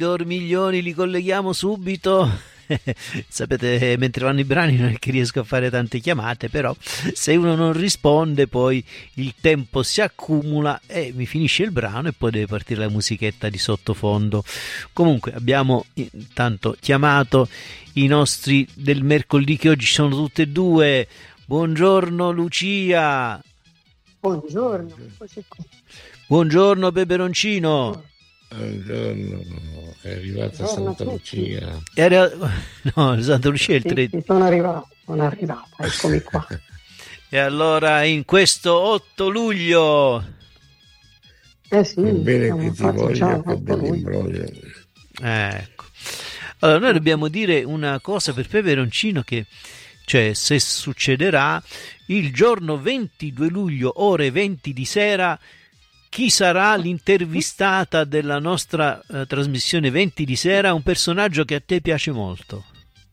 Dormiglioni li colleghiamo subito. Sapete, mentre vanno i brani non è che riesco a fare tante chiamate, però se uno non risponde poi il tempo si accumula e mi finisce il brano e poi deve partire la musichetta di sottofondo. Comunque abbiamo intanto chiamato i nostri del mercoledì, che oggi sono tutte e due. Buongiorno Lucia. Buongiorno. Buongiorno Peperoncino. Buongiorno, è arrivata Santa Lucia. No, Santa Lucia è il 3. Sì, sono arrivata, eccomi qua. E allora in questo 8 luglio. Sì, bene che ti voglio, che bell'imbroglio. Ecco. Allora noi dobbiamo dire una cosa per Peperoncino, che cioè se succederà il giorno 22 luglio ore 20 di sera. Chi sarà l'intervistata della nostra trasmissione 20 di sera? Un personaggio che a te piace molto.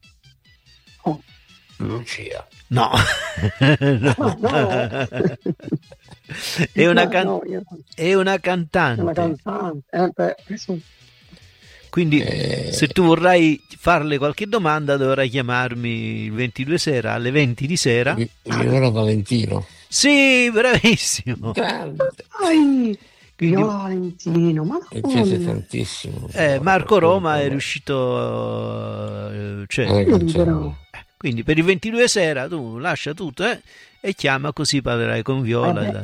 Lucia. No. No. È una cantante. Una cantante. Quindi se tu vorrai farle qualche domanda dovrai chiamarmi il 22 sera alle 20 di sera. Viola Valentino. Sì, bravissimo. Grande. Viola Valentino, ma mi piace tantissimo. Marco Roma è riuscito, quindi per il 22 sera tu lascia tutto e chiama, così parlerai con Viola.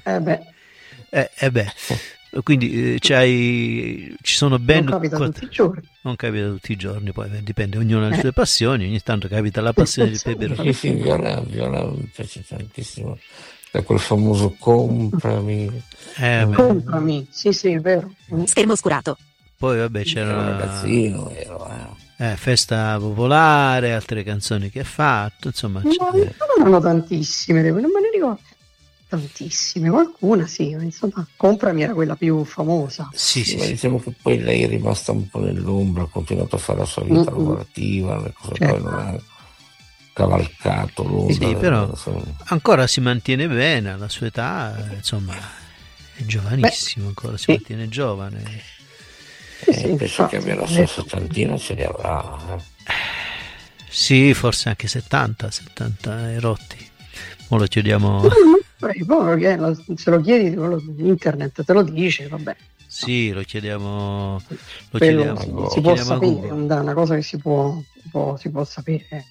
Quindi ci sono ben. Non capita tutti i giorni. Non capita tutti i giorni, poi dipende, ognuno ha le sue passioni, ogni tanto capita la passione del Peperone. Sì, Viola mi piace tantissimo, da quel famoso comprami. Comprami, sì, è vero. Schermo oscurato. Poi vabbè c'era un ragazzino, Festa popolare, altre canzoni che ha fatto, insomma. Non erano tantissime, non me ne ricordo. Tantissime, qualcuna sì, insomma, Comprami era quella più famosa. Sì. Ma diciamo che poi lei è rimasta un po' nell'ombra, ha continuato a fare la sua vita lavorativa, le cose poi non ha cavalcato l'onda. Sì, però ancora si mantiene bene alla sua età, insomma, è giovanissimo, ancora si mantiene giovane. Penso che abbia la sua settantina, ce li avrà. Sì, forse anche 70 erotti. Ora lo chiediamo. Se lo chiedi, internet te lo dice, vabbè. Sì, lo chiediamo. Si può sapere, è una cosa che si può sapere.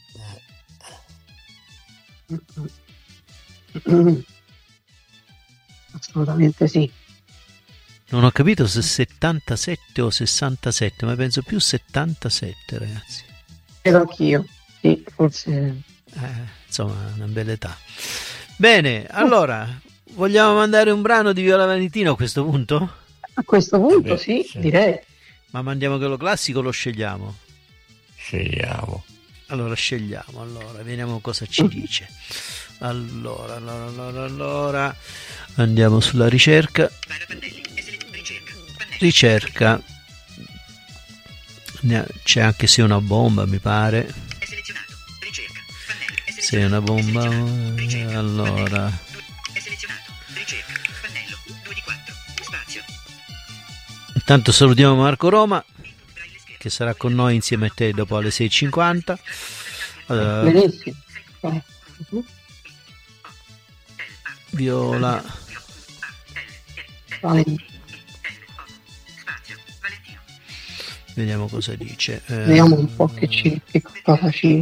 Assolutamente sì. Non ho capito se 77 o 67, ma penso più 77, ragazzi. Credo anch'io, sì, forse. Insomma, una bella età. Bene, allora, vogliamo mandare un brano di Viola Valentino a questo punto? A questo punto sì, direi. Ma mandiamo quello classico o lo scegliamo? Scegliamo. Allora scegliamo, vediamo cosa ci dice. Allora, andiamo sulla ricerca. Ricerca. C'è anche Se una bomba, mi pare. Se una bomba, allora. Intanto salutiamo Marco Roma, che sarà con noi insieme a te dopo alle 6:50. Benissimo. Viola vediamo cosa dice. Vediamo un po' che cosa ci.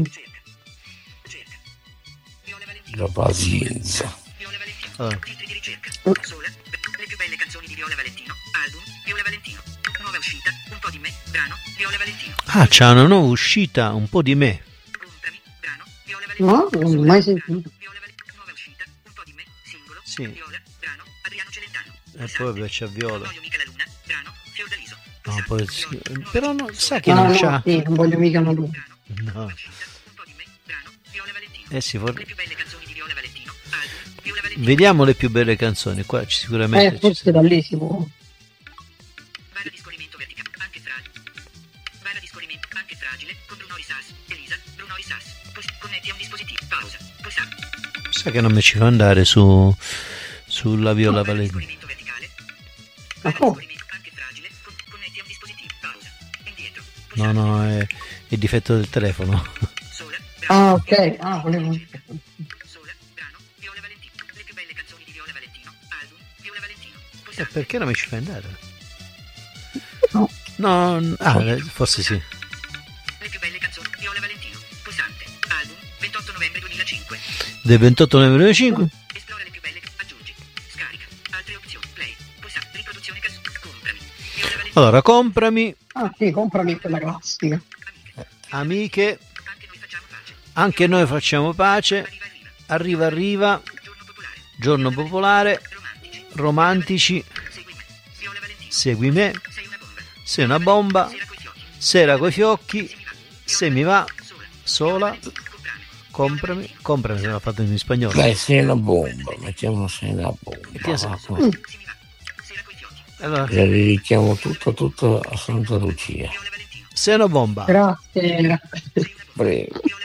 La pazienza. Le più belle canzoni di Viola Valentino. Album Viola Valentino. Nuova uscita Un po' di me. Brano Viola Valentino. C'è una nuova uscita Un po' di me. Comprami. Brano Viola Valentino. No, non ho mai sentito. Nuova uscita Un po' di me. Singolo. Sì. Viola. Brano Adriano Celentano. E poi c'è Viola. Non voglio mica la luna. Brano Fiordaliso. No, poi però non sa che non c'ha. Sì, non voglio mica la luna. No. Un po' di me. Brano Viola Valentino. Le più belle canzoni di Viola Valentino. Album Viola Valentino. Vediamo le più belle canzoni. Qua sicuramente forse da lì si può. Barra di scorrimento verticale. Anche fragile. Barra di scorrimento anche fragile. Con Bruno Risas. Elisa. Bruno Risas. Connetti a un dispositivo. Pausa. Pulsante. Sa che non mi ci fa andare sulla Viola Valentino. Scorrimento verticale. Ma come? Anche fragile. Connetti a un dispositivo. Pausa. No, è il difetto del telefono. Sola, brano, Ah, ok. Ah, volevo. Sola, brano, Viola Valentino. Le più belle canzoni di Viola Valentino. Album, Viola Valentino. E Pulsante. perché non mi ci fai andare? No. No, forse sì. Le più belle canzoni, Viola Valentino. Pulsante. Album, 28 novembre 2005. Del 28 novembre 2005. Esplora le più belle. Aggiungi. Scarica. Altre opzioni. Play. Pulsante. Riproduzione. Comprami. Viola Valentino. Allora, comprami, Ah, sì, comprami quella classica. Amiche. amiche, Anche noi facciamo pace. anche noi facciamo pace. Arriva, arriva. Arriva, Giorno popolare. giorno popolare, Romantici. romantici, Segui me. Viola Valentino. segui me, Sei una bomba. sei una bomba, Sera coi fiocchi. sera coi fiocchi, se mi va, Sola. sola, comprami, se l'ha fatto in spagnolo. Dai, sei una bomba, mettiamo sei una bomba. Che senso? Se mi va. Sera coi fiocchi. Allora, Le dedichiamo tutto a Santa Lucia. Viola Valentino. sei una bomba. Grazie. Prego.